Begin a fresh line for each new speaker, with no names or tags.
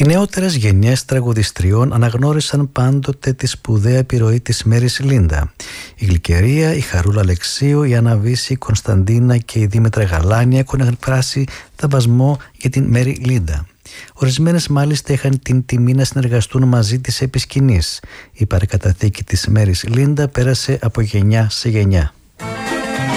Οι νεότερες γενιές τραγουδιστριών αναγνώρισαν πάντοτε τη σπουδαία επιρροή της Μέρις Λίντα. Η Γλυκερία, η Χαρούλα Αλεξίου, η Άννα Βύση, η Κωνσταντίνα και η Δήμητρα Γαλάνια έχουν εκφράσει θαυμασμό για την Μέρι Λίντα. Ορισμένες μάλιστα είχαν την τιμή να συνεργαστούν μαζί της επί σκηνής. Η παρακαταθήκη της Μέρις Λίντα πέρασε από γενιά σε γενιά.